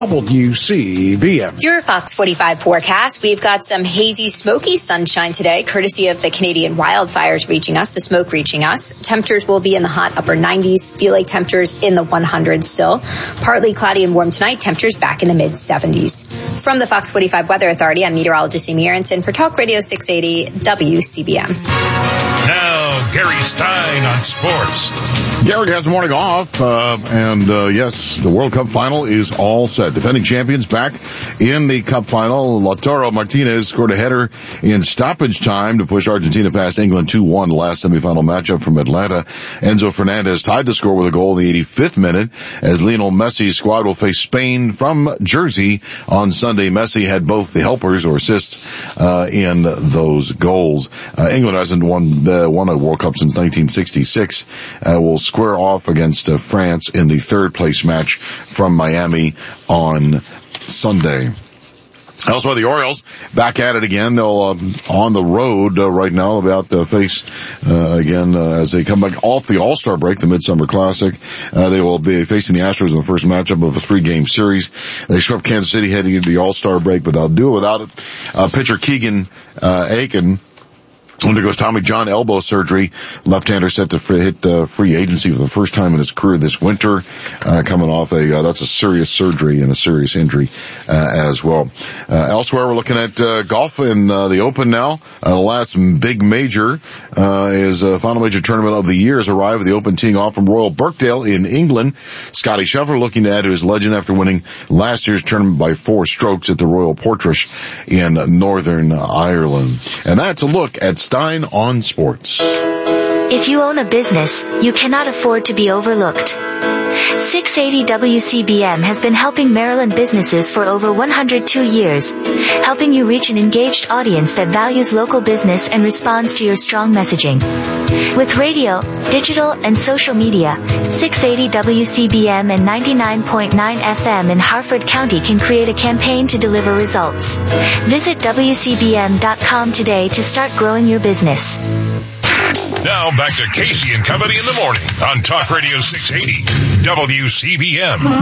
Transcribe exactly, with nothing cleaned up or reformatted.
W C B M. Your Fox forty-five forecast. We've got some hazy, smoky sunshine today, courtesy of the Canadian wildfires reaching us, the smoke reaching us. Temperatures will be in the hot upper nineties, feel like temperatures in the hundreds still. Partly cloudy and warm tonight, temperatures back in the mid seventies. From the Fox forty-five Weather Authority, I'm meteorologist Amy Aronson for Talk Radio six eighty W C B M. Now, Gary Stein on sports. Gary has the morning off, uh, and uh, yes, the World Cup final is all set. Defending champions back in the Cup final. Lautaro Martinez scored a header in stoppage time to push Argentina past England two one, the last semifinal matchup from Atlanta. Enzo Fernandez tied the score with a goal in the eighty-fifth minute as Lionel Messi's squad will face Spain from Jersey on Sunday. Messi had both the helpers or assists uh, in those goals. Uh, England hasn't won, uh, won a World Cup since nineteen sixty-six. Uh, will square off against uh, France in the third place match from Miami on Sunday. Elsewhere, the Orioles back at it again. They'll um, on the road uh, right now. About to face uh, again uh, as they come back off the All-Star break, the Midsummer Classic. Uh, they will be facing the Astros in the first matchup of a three-game series. They swept Kansas City heading into the All-Star break, but they'll do it without it. Uh, pitcher Keegan uh, Aiken undergoes Tommy John elbow surgery. Left-hander set to free, hit uh, free agency for the first time in his career this winter. Uh, coming off a uh, that's a serious surgery and a serious injury uh, as well. Uh, elsewhere, we're looking at uh, golf in uh, the Open now. Uh, the last big major uh, is a uh, final major tournament of the year has arrived with the Open teeing off from Royal Birkdale in England. Scotty Scheffler looking to add to his legend after winning last year's tournament by four strokes at the Royal Portrush in Northern Ireland. And that's a look at Stein on Sports. If you own a business, you cannot afford to be overlooked. six eighty W C B M has been helping Maryland businesses for over one hundred two years, helping you reach an engaged audience that values local business and responds to your strong messaging. With radio, digital, and social media, six eighty W C B M and ninety-nine point nine F M in Harford County can create a campaign to deliver results. Visit W C B M dot com today to start growing your business. Now back to Casey and Company in the morning on Talk Radio six eighty W C B M.